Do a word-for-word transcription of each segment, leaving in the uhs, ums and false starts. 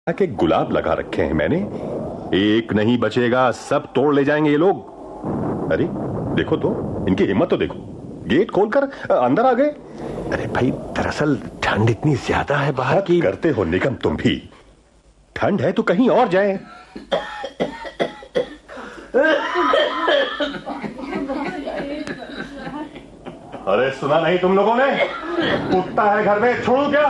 के गुलाब लगा रखे हैं मैंने, एक नहीं बचेगा, सब तोड़ ले जाएंगे ये लोग। अरे देखो तो, इनकी हिम्मत तो देखो, गेट खोलकर अंदर आ गए। अरे भाई, दरअसल ठंड इतनी ज्यादा है बाहर की। करते हो निगम तुम भी, ठंड है तो कहीं और जाएं। अरे सुना नहीं तुम लोगों ने, कुत्ता है घर में, छोड़ू क्या?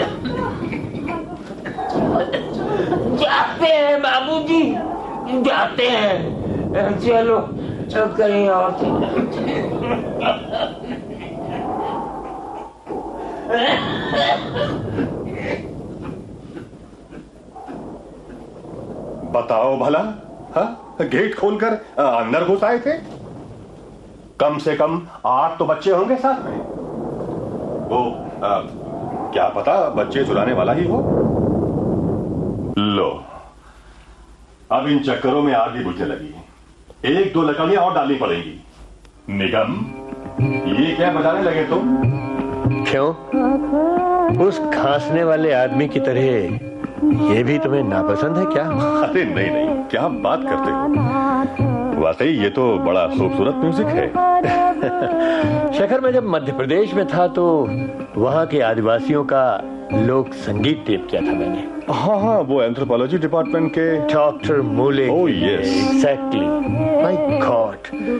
जाते हैं बाबूजी, जाते हैं, चलो कहीं और। बताओ भला, हाँ? गेट खोलकर अंदर घुस आए थे। कम से कम आठ तो बच्चे होंगे साथ में। वो आ, क्या पता बच्चे चुराने वाला ही हो। लो, अब इन चक्करों में आग भी बुझने लगी, एक दो लकड़ियां और डालनी पड़ेंगी। निगम, ये क्या बजाने लगे तुम? क्यों? उस खांसने वाले आदमी की तरह ये भी तुम्हें नापसंद है क्या? अरे नहीं नहीं, क्या बात करते हो, वाकई ये तो बड़ा खूबसूरत म्यूजिक है। शेखर, मैं जब मध्य प्रदेश में था तो वहाँ के आदिवासियों का लोक संगीत टेप किया था मैंने। हाँ हाँ, वो एंथ्रोपोलॉजी डिपार्टमेंट के डॉक्टर मूले। Oh yes, exactly. My God,